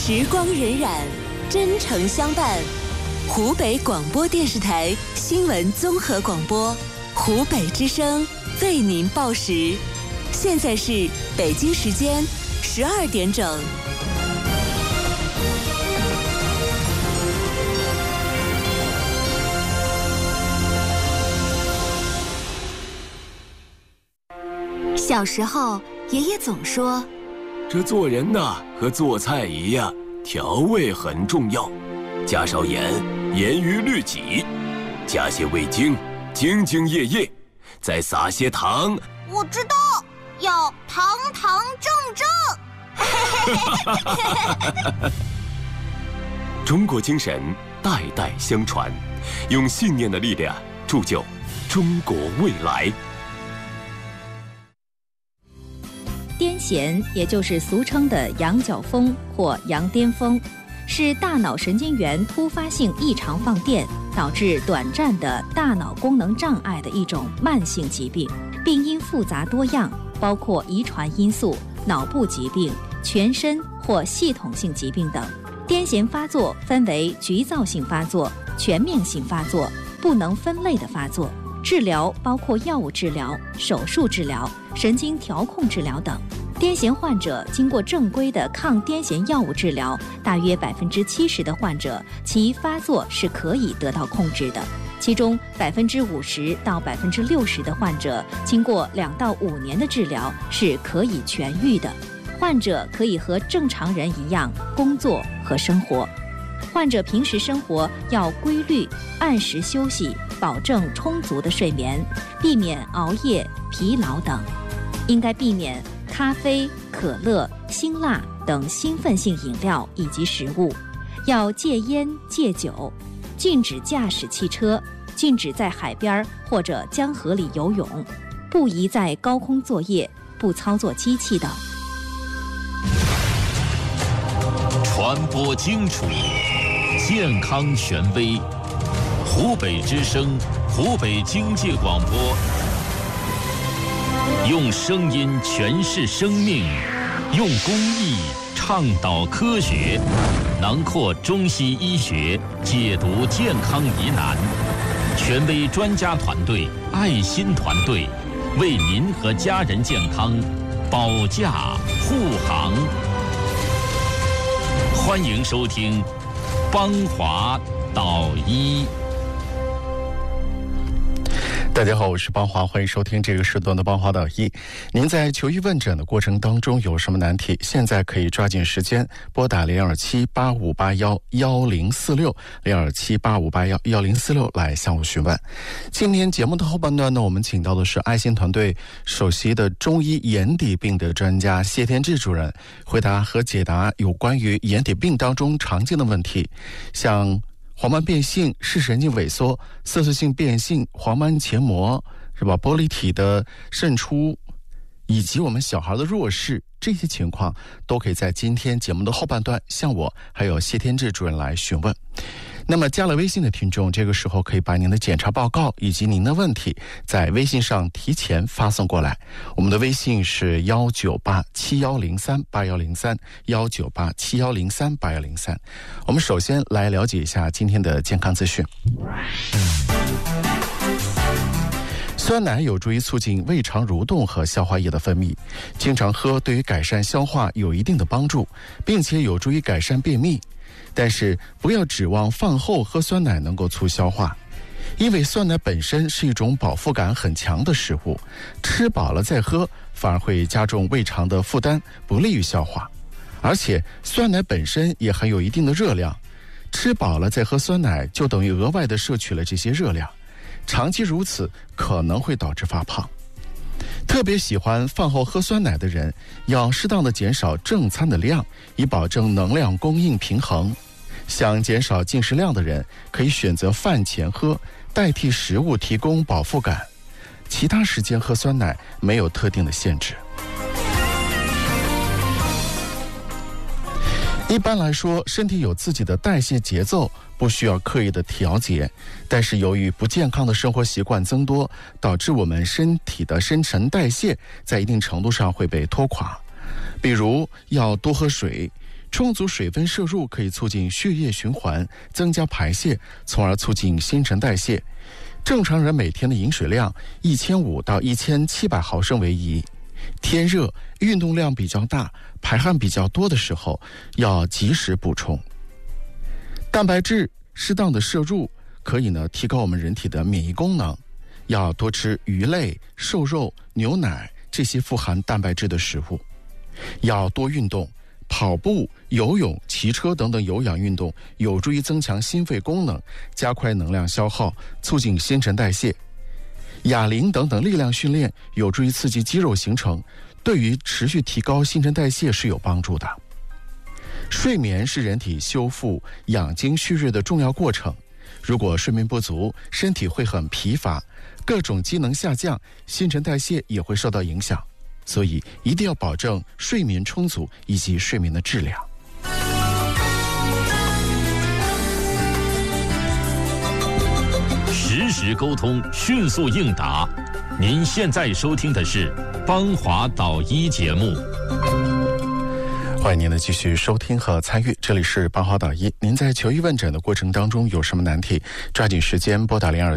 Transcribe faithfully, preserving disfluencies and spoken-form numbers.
时光荏苒，真诚相伴。湖北广播电视台新闻综合广播，湖北之声为您报时。现在是北京时间十二点整。小时候，爷爷总说， 这做人呐，和做菜一样，调味很重要，加少盐，严于律己；加些味精，兢兢业业；再撒些糖。 我知道，要堂堂正正。 中国精神代代相传，用信念的力量铸就中国未来。 癫痫，也就是俗称的羊角风或羊癫疯，是大脑神经元突发性异常放电，导致短暂的大脑功能障碍的一种慢性疾病，病因复杂多样，包括遗传因素、脑部疾病、全身或系统性疾病等。癫痫发作分为局灶性发作、全面性发作、不能分类的发作。治疗包括药物治疗、手术治疗、神经调控治疗等。癫痫患者经过正规的抗癫痫药物治疗，大约百分之七十的患者其发作是可以得到控制的，其中百分之五十到百分之六十的患者经过两到五年的治疗是可以痊愈的。患者可以和正常人一样工作和生活。患者平时生活要规律、按时休息，保证充足的睡眠，避免熬夜、疲劳等。应该避免咖啡、可乐、辛辣等兴奋性饮料以及食物，要戒烟戒酒，禁止驾驶汽车，禁止在海边或者江河里游泳，不宜在高空作业，不操作机器等。 传播清楚，健康权威。湖北之声，湖北经济广播，用声音诠释生命，用公益倡导科学，囊括中西医学，解读健康疑难。权威专家团队，爱心团队，为您和家人健康保驾护航。欢迎收听邦华导医。 大家好，我是邦华，欢迎收听这个时段的邦华导医。您在求医问诊的过程当中有什么难题，现在可以抓紧时间拨打零二七八五八幺幺零四六零二七八五八幺幺零四六来向我询问。今天节目的后半段呢，我们请到的是爱心团队首席的中医眼底病的专家谢天志主任，回答和解答有关于眼底病当中常见的问题，像黄斑变性、视神经萎缩、色素性变性、黄斑前膜是吧？玻璃体的渗出，以及我们小孩的弱视，这些情况都可以在今天节目的后半段向我还有谢天志主任来询问。那么加了微信的听众，这个时候可以把您的检查报告以及您的问题在微信上提前发送过来。我们的微信是幺九八七幺零三八幺零三幺九八七幺零三八幺零三。我们首先来了解一下今天的健康资讯。酸奶有助于促进胃肠蠕动和消化液的分泌，经常喝对于改善消化有一定的帮助，并且有助于改善便秘。但是不要指望饭后喝酸奶能够促消化，因为酸奶本身是一种饱腹感很强的食物，吃饱了再喝反而会加重胃肠的负担，不利于消化。而且酸奶本身也含有一定的热量，吃饱了再喝酸奶就等于额外的摄取了这些热量，长期如此可能会导致发胖。特别喜欢饭后喝酸奶的人，要适当的减少正餐的量，以保证能量供应平衡。想减少进食量的人，可以选择饭前喝，代替食物提供饱腹感。其他时间喝酸奶没有特定的限制。一般来说，身体有自己的代谢节奏，不需要刻意的调节。但是由于不健康的生活习惯增多，导致我们身体的新陈代谢在一定程度上会被拖垮。比如要多喝水， 充足水分摄入可以促进血液循环，增加排泄，从而促进新陈代谢。正常人每天的饮水量一千五到一千七百毫升为宜。天热、运动量比较大、排汗比较多的时候，要及时补充。蛋白质适当的摄入可以呢提高我们人体的免疫功能。要多吃鱼类、瘦肉、牛奶这些富含蛋白质的食物。要多运动，跑步、游泳、骑车等等有氧运动有助于增强心肺功能，加快能量消耗，促进新陈代谢。哑铃等等力量训练有助于刺激肌肉形成，对于持续提高新陈代谢是有帮助的。睡眠是人体修复、养精蓄锐的重要过程。如果睡眠不足，身体会很疲乏，各种机能下降，新陈代谢也会受到影响。所以一定要保证睡眠充足以及睡眠的质量。 实时沟通，迅速应答。您现在收听的是邦华导医节目。 欢迎您的继续收听和参与，这里是邦华导医。您在求医问诊的过程当中有什么难题，抓紧时间拨打零二